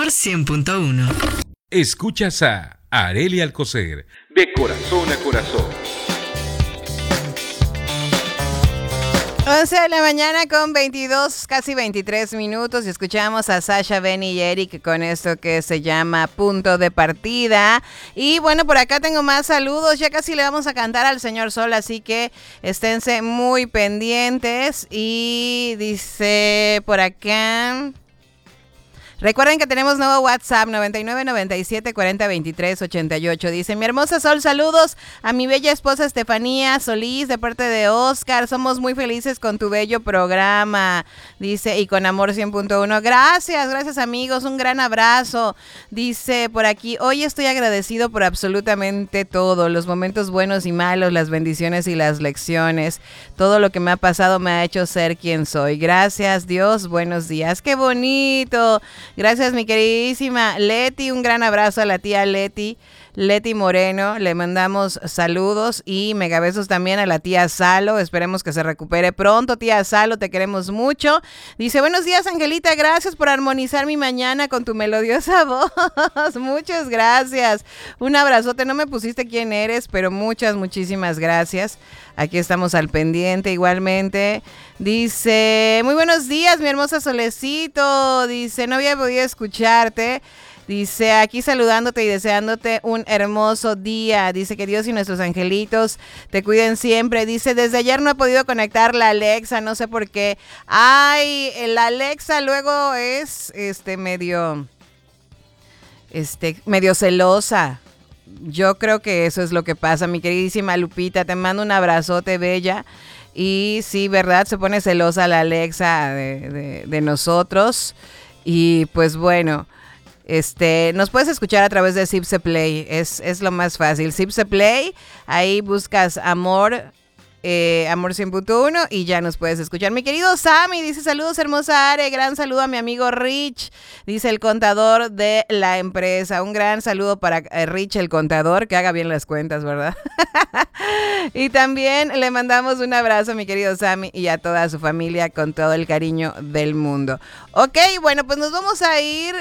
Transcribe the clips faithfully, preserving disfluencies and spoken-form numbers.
Amor cien punto uno. Escuchas a Arely Alcocer, de corazón a corazón. once de la mañana con veintidós, casi veintitrés minutos, y escuchamos a Sasha, Benny y Eric con esto que se llama Punto de Partida. Y bueno, por acá tengo más saludos, ya casi le vamos a cantar al señor Sol, así que esténse muy pendientes. Y dice por acá... Recuerden que tenemos nuevo WhatsApp, noventa y nueve, noventa y siete, cuarenta, veintitrés, ochenta y ocho. Dice, mi hermosa Sol, saludos a mi bella esposa Estefanía Solís de parte de Oscar. Somos muy felices con tu bello programa. Dice, y con Amor cien punto uno. Gracias, gracias amigos, un gran abrazo. Dice por aquí, hoy estoy agradecido por absolutamente todo, los momentos buenos y malos, las bendiciones y las lecciones. Todo lo que me ha pasado me ha hecho ser quien soy. Gracias Dios, buenos días. ¡Qué bonito! Gracias mi queridísima Leti, un gran abrazo a la tía Leti, Leti Moreno, le mandamos saludos y megabesos también a la tía Salo, esperemos que se recupere pronto, tía Salo, te queremos mucho. Dice, buenos días Angelita, gracias por armonizar mi mañana con tu melodiosa voz, muchas gracias, un abrazote, no me pusiste quién eres, pero muchas, muchísimas gracias. Aquí estamos al pendiente igualmente. Dice, muy buenos días, mi hermosa Solecito. Dice, no había podido escucharte. Dice, aquí saludándote y deseándote un hermoso día. Dice que Dios y nuestros angelitos te cuiden siempre. Dice, desde ayer no he podido conectar la Alexa, no sé por qué. Ay, la Alexa luego es este medio, este, medio celosa. Yo creo que eso es lo que pasa, mi queridísima Lupita, te mando un abrazote bella. Y sí, ¿verdad? Se pone celosa la Alexa de, de, de nosotros. Y pues bueno, este, nos puedes escuchar a través de Zipse Play, es, es lo más fácil. Zipse Play, ahí buscas Amor, eh, Amor cien punto uno y ya nos puedes escuchar. Mi querido Sammy dice, saludos hermosa Are, gran saludo a mi amigo Rich, dice el contador de la empresa. Un gran saludo para eh, Rich el contador, que haga bien las cuentas, ¿verdad? Y también le mandamos un abrazo a mi querido Sammy y a toda su familia con todo el cariño del mundo. Ok, bueno, pues nos vamos a ir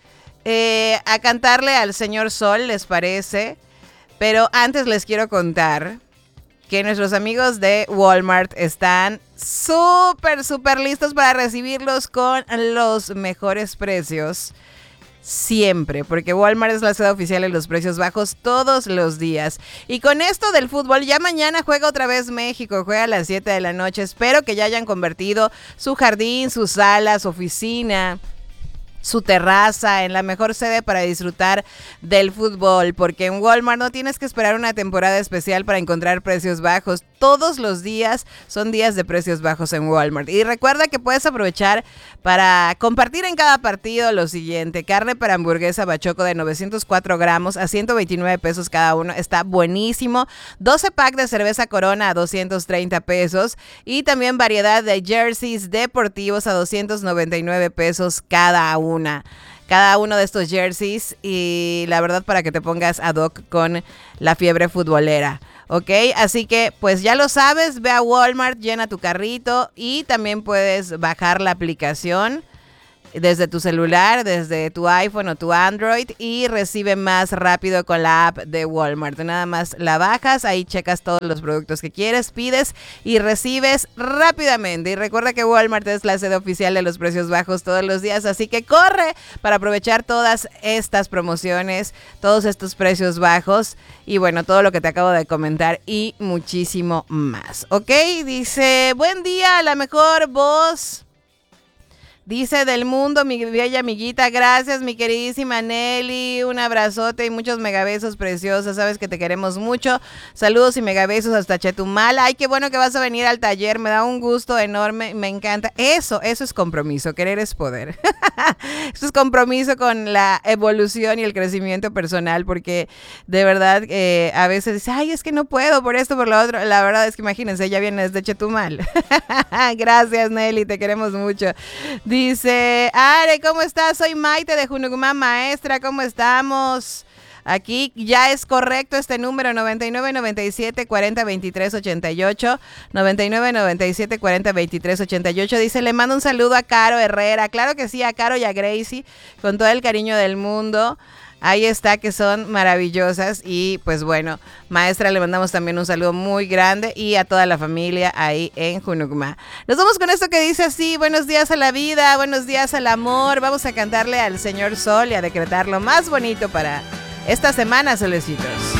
eh, a cantarle al señor Sol, ¿les parece? Pero antes les quiero contar que nuestros amigos de Walmart están súper, súper listos para recibirlos con los mejores precios. Siempre, porque Walmart es la sede oficial de los precios bajos todos los días. Y con esto del fútbol, ya mañana juega otra vez México, juega a las siete de la noche. Espero que ya hayan convertido su jardín, su sala, su oficina, su terraza en la mejor sede para disfrutar del fútbol, porque en Walmart no tienes que esperar una temporada especial para encontrar precios bajos. Todos los días son días de precios bajos en Walmart. Y recuerda que puedes aprovechar para compartir en cada partido lo siguiente: carne para hamburguesa Bachoco de novecientos cuatro gramos a ciento veintinueve pesos cada uno, está buenísimo. doce pack de cerveza Corona a doscientos treinta pesos y también variedad de jerseys deportivos a doscientos noventa y nueve pesos cada uno. Una, cada uno de estos jerseys, y la verdad para que te pongas ad hoc con la fiebre futbolera, ¿ok? Así que pues ya lo sabes, ve a Walmart, llena tu carrito y también puedes bajar la aplicación desde tu celular, desde tu iPhone o tu Android, y recibe más rápido con la app de Walmart. Nada más la bajas, ahí checas todos los productos que quieres, pides y recibes rápidamente. Y recuerda que Walmart es la sede oficial de los precios bajos todos los días, así que corre para aprovechar todas estas promociones, todos estos precios bajos y bueno, todo lo que te acabo de comentar y muchísimo más, ¿ok? Dice, buen día, la mejor voz, dice, del mundo, mi bella amiguita. Gracias, mi queridísima Nelly. Un abrazote y muchos megabesos preciosos. Sabes que te queremos mucho. Saludos y megabesos hasta Chetumal. Ay, qué bueno que vas a venir al taller. Me da un gusto enorme. Me encanta. Eso, eso es compromiso. Querer es poder. Eso es compromiso con la evolución y el crecimiento personal, porque de verdad eh, a veces dice, ay, es que no puedo por esto, por lo otro. La verdad es que imagínense, ella viene desde Chetumal. Gracias, Nelly. Te queremos mucho. Dice, Are, ¿cómo estás? Soy Maite de Junugumá Maestra, ¿cómo estamos? Aquí ya es correcto este número, noventa y nueve, noventa y siete, cuarenta, veintitrés, ochenta y ocho. noventa y nueve, noventa y siete, cuarenta, veintitrés, ochenta y ocho. Dice, le mando un saludo a Caro Herrera. Claro que sí, a Caro y a Gracie, con todo el cariño del mundo. Ahí está, que son maravillosas. Y pues bueno, maestra, le mandamos también un saludo muy grande y a toda la familia ahí en Junucma. Nos vamos con esto que dice así: buenos días a la vida, buenos días al amor. Vamos a cantarle al Señor Sol y a decretar lo más bonito para esta semana, solecitos.